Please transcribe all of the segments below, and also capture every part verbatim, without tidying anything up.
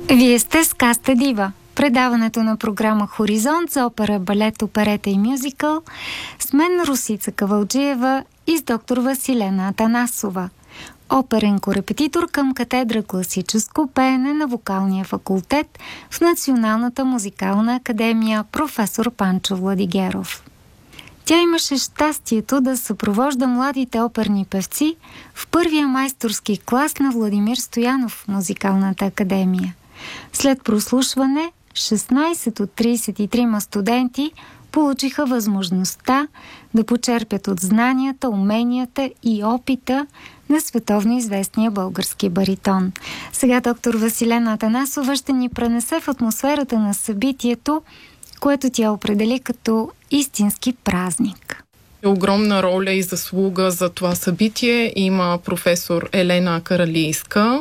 Вие сте с Каста Дива, предаването на програма Хоризонт за опера, балет, оперета и мюзикъл с мен Русица Кавалджиева и с доктор Василена Атанасова, оперен корепетитор към катедра класическо пеене на вокалния факултет в Националната музикална академия професор Панчо Владигеров. Тя имаше щастието да съпровожда младите оперни певци в първия майсторски клас на Владимир Стоянов в Музикалната академия. След прослушване, шестнайсет от трийсет и трима студенти получиха възможността да почерпят от знанията, уменията и опита на световно известния български баритон. Сега доктор Василена Атанасова ще ни пренесе в атмосферата на събитието, което тя определи като истински празник. Огромна роля и заслуга за това събитие има професор Елена Каралийска,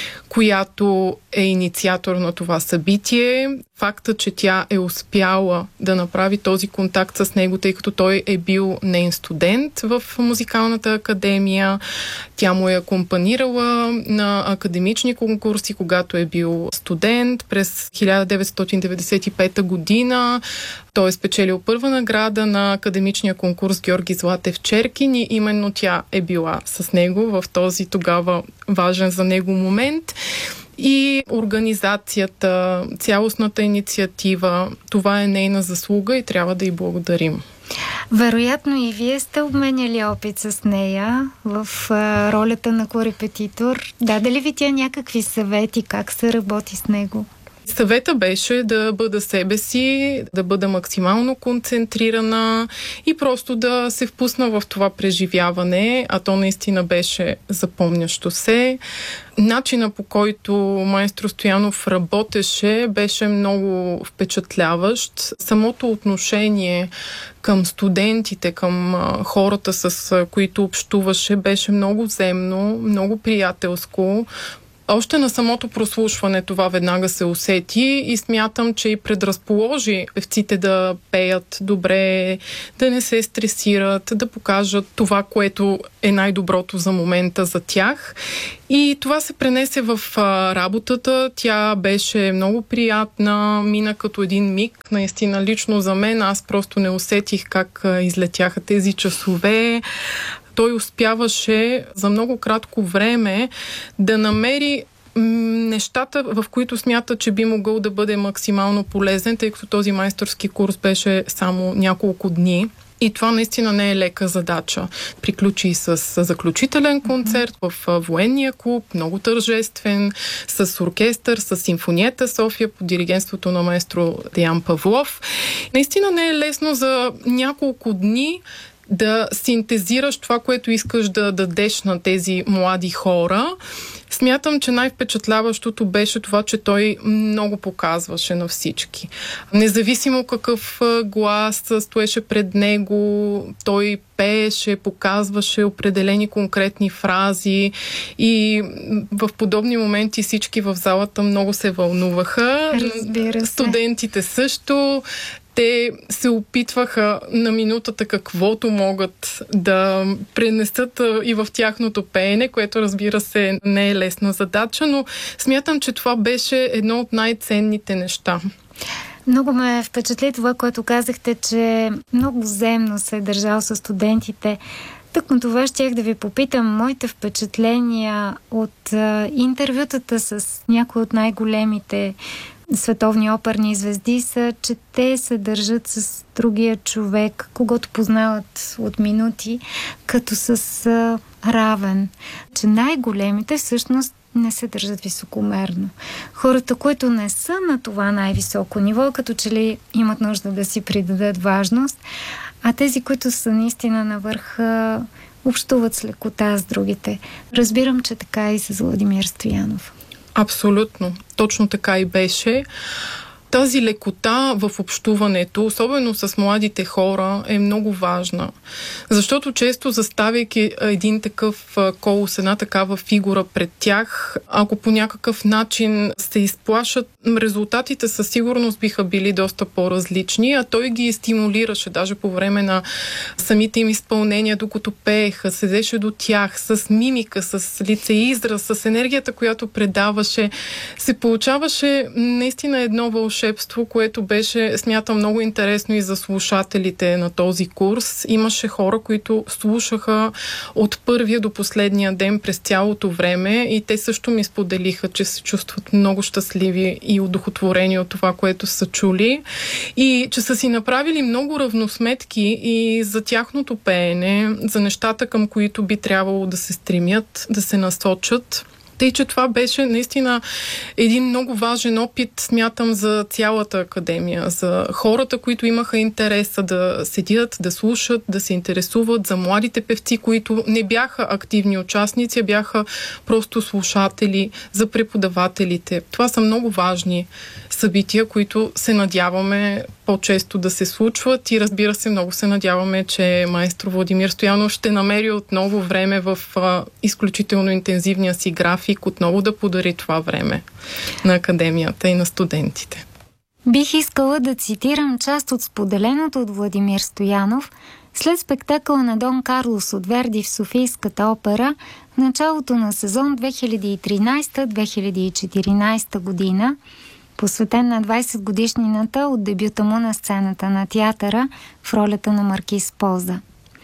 която е инициатор на това събитие. Факта, че тя е успяла да направи този контакт с него, тъй като той е бил неин студент в Музикалната академия. Тя му е акомпанирала на академични конкурси, когато е бил студент през хиляда деветстотин деветдесет и пета година. Той е спечелил първа награда на академичния конкурс Георги Златев Черкин и именно тя е била с него в този тогава важен за него момент. И организацията, цялостната инициатива, това е нейна заслуга и трябва да й благодарим. Вероятно и вие сте обменяли опит с нея в а, ролята на корепетитор. Даде ли ви тя някакви съвети как се работи с него? Съвета беше да бъда себе си, да бъда максимално концентрирана и просто да се впусна в това преживяване, а то наистина беше запомнящо се. Начина, по който майстор Стоянов работеше, беше много впечатляващ. Самото отношение към студентите, към хората, с които общуваше, беше много земно, много приятелско. Още на самото прослушване това веднага се усети и смятам, че и предразположи певците да пеят добре, да не се стресират, да покажат това, което е най-доброто за момента за тях. И това се пренесе в а, работата. Тя беше много приятна, мина като един миг. Наистина, лично за мен, аз просто не усетих как а, излетяха тези часове. Той успяваше за много кратко време да намери нещата, в които смята, че би могъл да бъде максимално полезен, тъй като този майсторски курс беше само няколко дни. И това наистина не е лека задача. Приключи с заключителен концерт в военния клуб, много тържествен, с оркестър, с Симфониета София под диригентството на маестро Деян Павлов. Наистина не е лесно за няколко дни да синтезираш това, което искаш да дадеш на тези млади хора. Смятам, че най-впечатляващото беше това, че той много показваше на всички. Независимо какъв глас стоеше пред него, той пееше, показваше определени конкретни фрази и в подобни моменти всички в залата много се вълнуваха. Разбира се. Студентите също. Те се опитваха на минутата каквото могат да пренесат и в тяхното пеене, което разбира се не е лесна задача, но смятам, че това беше едно от най-ценните неща. Много ме впечатли това, което казахте, че много земно се е държал с студентите. Тъкмо това щях да ви попитам. Моите впечатления от а, интервютата с някои от най-големите световни оперни звезди са, че те се държат с другия човек, когото познават от минути, като с а, равен. Че най-големите всъщност не се държат високомерно. Хората, които не са на това най-високо ниво, като че ли имат нужда да си придадат важност, а тези, които са наистина на върха, общуват с лекота с другите. Разбирам, че така и с Владимир Стоянов. Абсолютно. Точно така и беше. тази лекота в общуването, особено с младите хора, е много важна. Защото често заставяйки един такъв колос, една такава фигура пред тях, ако по някакъв начин се изплашат, резултатите със сигурност биха били доста по-различни, а той ги стимулираше даже по време на самите им изпълнения, докато пееха, седеше до тях с мимика, с лицеизраз, с енергията, която предаваше. Се получаваше наистина едно вълшебство, което беше, смятам, много интересно и за слушателите на този курс. Имаше хора, които слушаха от първия до последния ден през цялото време и те също ми споделиха, че се чувстват много щастливи и удохотворени от това, което са чули и че са си направили много равносметки и за тяхното пеене, за нещата, към които би трябвало да се стремят, да се насочат. Тъй, че това беше наистина един много важен опит, смятам, за цялата академия, за хората, които имаха интереса да седят, да слушат, да се интересуват, за младите певци, които не бяха активни участници, а бяха просто слушатели, за преподавателите. Това са много важни събития, които се надяваме по-често да се случват и разбира се, много се надяваме, че маестро Владимир Стоянов ще намери отново време в а, изключително интензивния си график, отново да подари това време на академията и на студентите. Бих искала да цитирам част от споделеното от Владимир Стоянов след спектакъла на Дон Карлос от Верди в Софийската опера в началото на сезон две хиляди и тринадесета - две хиляди и четиринадесета година, посветен на двадесет годишнината от дебюта му на сцената на театъра в ролята на маркиз Поза.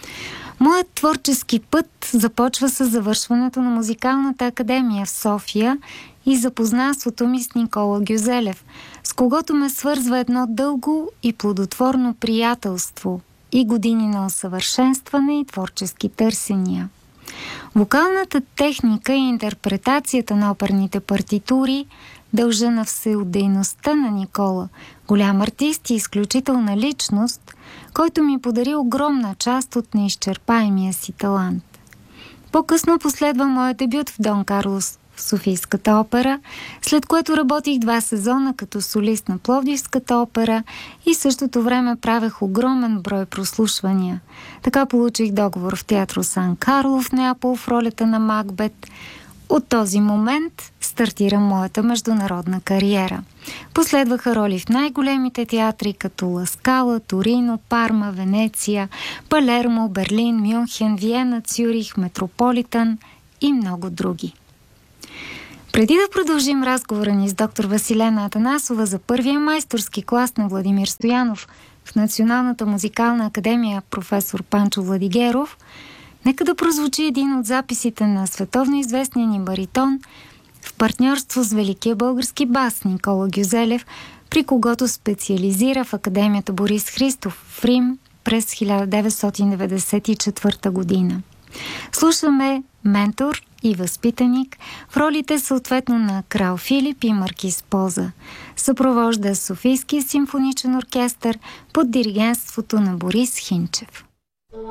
Моят творчески път започва с завършването на Музикалната академия в София и запознанството ми с Никола Гюзелев, с когото ме свързва едно дълго и плодотворно приятелство и години на усъвършенстване и творчески търсения. Вокалната техника и интерпретацията на оперните партитури дължа на всеотдейността на Никола, голям артист и изключителна личност, който ми подари огромна част от неизчерпаемия си талант. По-късно последва моят дебют в Дон Карлос в Софийската опера, след което работих два сезона като солист на Пловдивската опера и в същото време правех огромен брой прослушвания. Така получих договор в театро Сан Карло в Неапол в ролята на Макбет. От този момент стартира моята международна кариера. Последваха роли в най-големите театри като Ла Скала, Торино, Парма, Венеция, Палермо, Берлин, Мюнхен, Виена, Цюрих, Метрополитън и много други. Преди да продължим разговора ни с доктор Василена Атанасова за първия майсторски клас на Владимир Стоянов в Националната музикална академия професор Панчо Владигеров, нека да прозвучи един от записите на световно известния ни баритон в партньорство с великия български бас Никола Гюзелев, при когото специализира в Академията Борис Христов в Рим през хиляда деветстотин деветдесет и четвърта година. Слушаме ментор и възпитаник в ролите съответно на крал Филип и маркиз Поза. Съпровожда Софийския симфоничен оркестър под диригентството на Борис Хинчев.